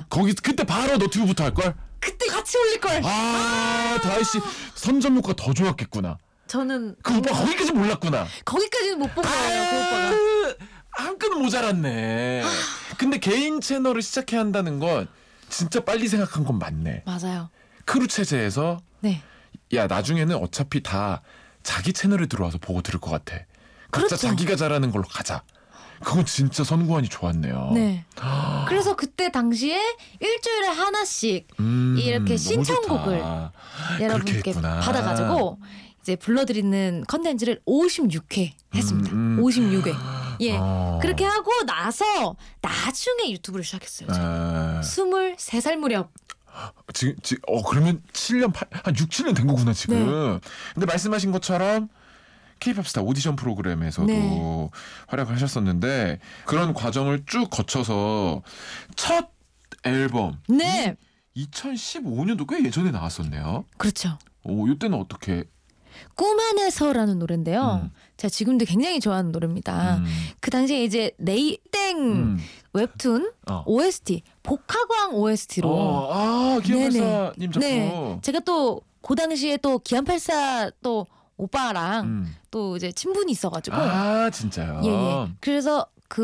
거기 그때 바로 너튜브부터 할 걸. 그때 같이 올릴 걸. 다혜 씨 선점 효과 더 좋았겠구나. 저는 그 오빠 거기까지 몰랐구나. 거기까지는 못 본 거예요. 그 오빠가. 한 끈 모자랐네. 근데 개인 채널을 시작해야 한다는 건 진짜 빨리 생각한 건 맞네. 맞아요. 크루 체제에서 네. 야 나중에는 어차피 다 자기 채널에 들어와서 보고 들을 것 같아. 각자 그렇죠. 자기가 잘하는 걸로 가자. 그건 진짜 선구안이 좋았네요. 네. 그래서 그때 당시에 일주일에 하나씩 이렇게 신청곡을 여러분께 했구나. 받아가지고 이제 불러드리는 컨텐츠를 56회 했습니다. 56회. 예. 그렇게 하고 나서 나중에 유튜브를 시작했어요. 23살 무렵. 지금 그러면 7년 한 6, 7년 된 거구나 지금. 네. 근데 말씀하신 것처럼 K-팝 스타 오디션 프로그램에서도 네. 활약을 하셨었는데 그런 과정을 쭉 거쳐서 첫 앨범 네. 2015년도 꽤 예전에 나왔었네요. 그렇죠. 이때는 어떻게? 꿈 안에서라는 노래인데요. 제가 지금도 굉장히 좋아하는 노래입니다. 그 당시에 이제 네이땡 웹툰 OST 복화광 OST로 기안팔사님 작품. 네. 제가 또 그 당시에 또 기안팔사 또 오빠랑 또 이제 친분이 있어가지고 진짜요? 예. 그래서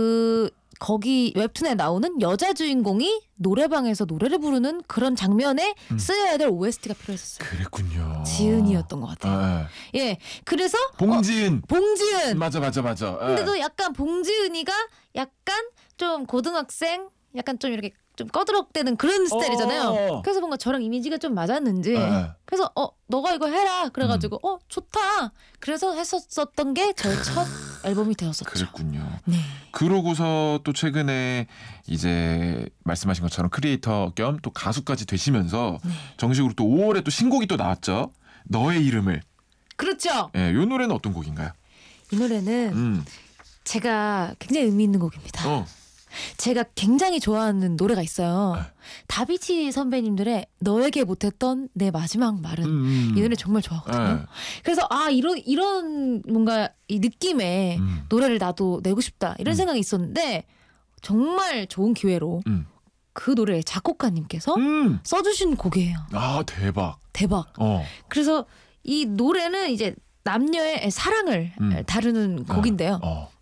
거기 웹툰에 나오는 여자 주인공이 노래방에서 노래를 부르는 그런 장면에 쓰여야 될 OST가 필요했었어요. 그랬군요. 지은이었던 것 같아요. 예, 그래서 봉지은. 맞아. 근데도 약간 봉지은이가 약간 좀 고등학생, 약간 좀 이렇게 좀 꺼드럭대는 그런 스타일이잖아요. 그래서 뭔가 저랑 이미지가 좀 맞았는지 그래서 너가 이거 해라 그래가지고 좋다 그래서 했었던 게 저의 첫 앨범이 되었었죠. 그랬군요. 네. 그러고서 또 최근에 이제 말씀하신 것처럼 크리에이터 겸 또 가수까지 되시면서 정식으로 또 5월에 또 신곡이 또 나왔죠. 너의 이름을. 그렇죠. 예, 이 노래는 어떤 곡인가요? 이 노래는 제가 굉장히 의미 있는 곡입니다. 제가 굉장히 좋아하는 노래가 있어요. 다비치 선배님들의 너에게 못했던 내 마지막 말은 이 노래 정말 좋아하거든요. 그래서 이런 뭔가 이 느낌의 노래를 나도 내고 싶다 이런 생각이 있었는데 정말 좋은 기회로 그 노래 작곡가님께서 써주신 곡이에요. 대박. 그래서 이 노래는 이제 남녀의 사랑을 다루는 곡인데요.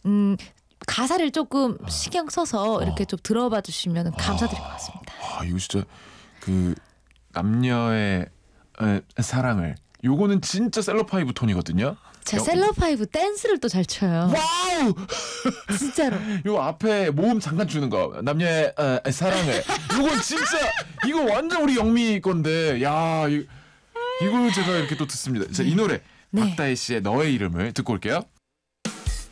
가사를 조금 신경 써서 이렇게 좀 들어봐 주시면 감사드릴 것 같습니다. 이거 진짜 그 남녀의 사랑을 요거는 진짜 셀럽파이브 톤이거든요. 제가 셀럽파이브 댄스를 또 잘 춰요. 와우! 진짜로. 요 앞에 모음 잠깐 주는 거 남녀의 사랑을 요건 진짜 이거 완전 우리 영미 건데 이걸 제가 이렇게 또 듣습니다. 자, 이 노래 박다혜 씨의 너의 이름을 듣고 올게요.